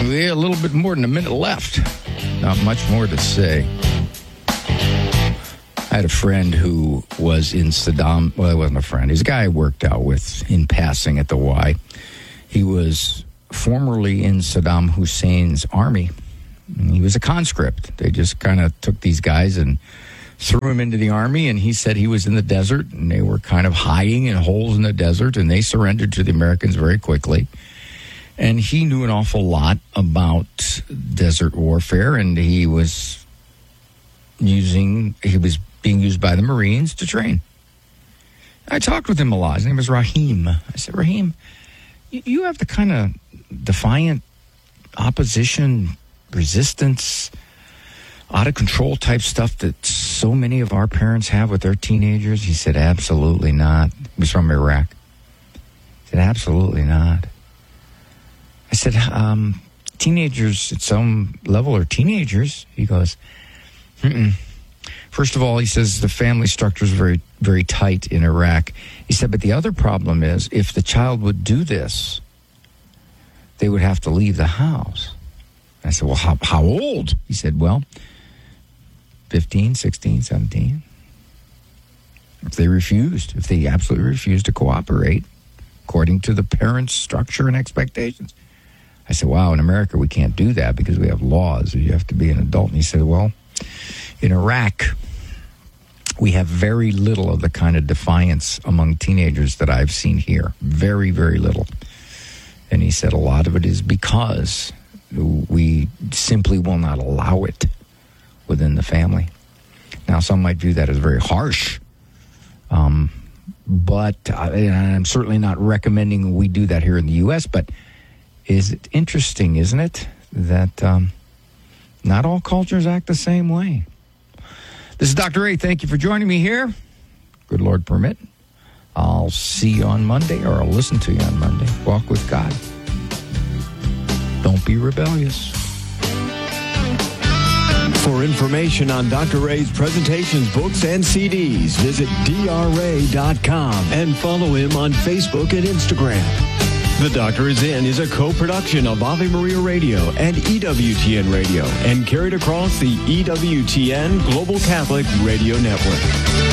we have a little bit more than a minute left. Not much more to say. I had a friend who was in Saddam. Well, he wasn't a friend. He's a guy I worked out with in passing at the Y. He was formerly in Saddam Hussein's army. He was a conscript. They just kind of took these guys and threw him into the army, and he said he was in the desert, and they were kind of hiding in holes in the desert, and they surrendered to the Americans very quickly. And he knew an awful lot about desert warfare, and he was being used by the Marines to train. I talked with him a lot. His name is Rahim. I said, Rahim, you have the kind of defiant opposition, resistance, out-of-control type stuff that so many of our parents have with their teenagers? He said, absolutely not. He was from Iraq. He said, absolutely not. I said, teenagers at some level are teenagers. He goes, First of all, he says the family structure is very, very tight in Iraq. He said, but the other problem is if the child would do this, they would have to leave the house. I said, well, how old? He said, well, 15, 16, 17. If they absolutely refused to cooperate according to the parents' structure and expectations. I said, wow, in America we can't do that because we have laws. You have to be an adult. And he said, well, in Iraq, we have very little of the kind of defiance among teenagers that I've seen here. Very, very little. And he said a lot of it is because we simply will not allow it within the family. Now, some might view that as very harsh, but I'm certainly not recommending we do that here in the U.S., but is it interesting, isn't it, that not all cultures act the same way? This is Dr. A. Thank you for joining me here. Good Lord permit. I'll see you on Monday, or I'll listen to you on Monday. Walk with God. Don't be rebellious. For information on Dr. Ray's presentations, books, and CDs, visit drray.com and follow him on Facebook and Instagram. The Doctor Is In is a co-production of Ave Maria Radio and EWTN Radio and carried across the EWTN Global Catholic Radio Network.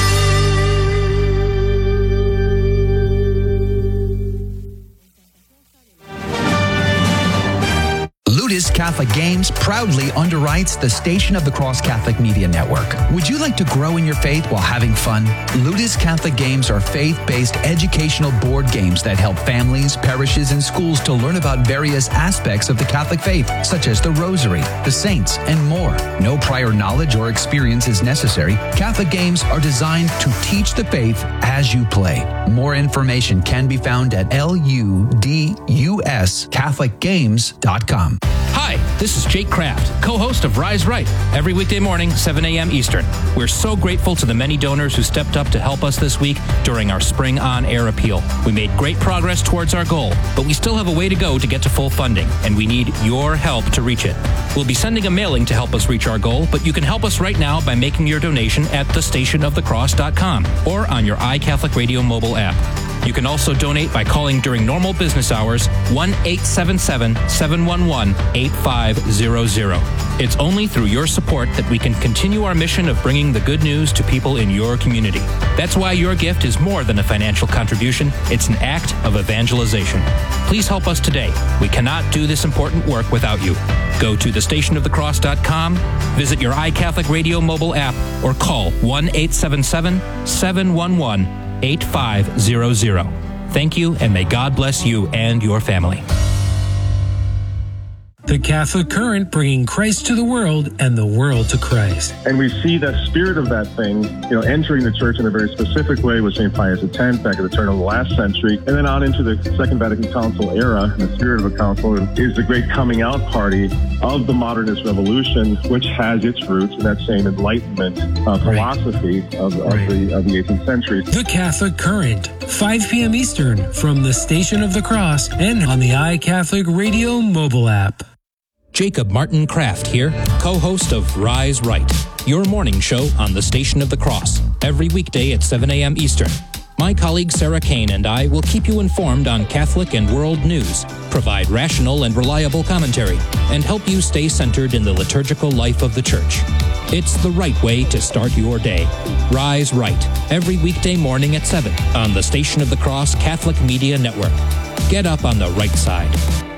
Ludus Catholic Games proudly underwrites the Station of the Cross Catholic Media Network. Would you like to grow in your faith while having fun? Ludus Catholic Games are faith-based educational board games that help families, parishes, and schools to learn about various aspects of the Catholic faith, such as the Rosary, the Saints, and more. No prior knowledge or experience is necessary. Catholic games are designed to teach the faith as you play. More information can be found at luduscatholicgames.com. Hi, this is Jake Kraft, co-host of Rise Right, every weekday morning, 7 a.m. Eastern. We're so grateful to the many donors who stepped up to help us this week during our Spring On Air appeal. We made great progress towards our goal, but we still have a way to go to get to full funding, and we need your help to reach it. We'll be sending a mailing to help us reach our goal, but you can help us right now by making your donation at thestationofthecross.com or on your iCatholic Radio mobile app. You can also donate by calling during normal business hours 1-877-711-8500. It's only through your support that we can continue our mission of bringing the good news to people in your community. That's why your gift is more than a financial contribution. It's an act of evangelization. Please help us today. We cannot do this important work without you. Go to thestationofthecross.com, visit your iCatholic Radio mobile app, or call 1-877-711-8500. Thank you, and may God bless you and your family. The Catholic Current, bringing Christ to the world and the world to Christ. And we see the spirit of that thing, entering the church in a very specific way with St. Pius X back at the turn of the last century, and then on into the Second Vatican Council era. And the spirit of a council is the great coming out party of the modernist revolution, which has its roots in that same Enlightenment philosophy of the 18th century. The Catholic Current, 5 p.m. Eastern, from the Station of the Cross and on the iCatholic Radio mobile app. Jacob Martin Kraft here, co-host of Rise Right, your morning show on the Station of the Cross, every weekday at 7 a.m. Eastern. My colleague Sarah Kane and I will keep you informed on Catholic and world news, provide rational and reliable commentary, and help you stay centered in the liturgical life of the Church. It's the right way to start your day. Rise Right, every weekday morning at 7 on the Station of the Cross Catholic Media Network. Get up on the right side.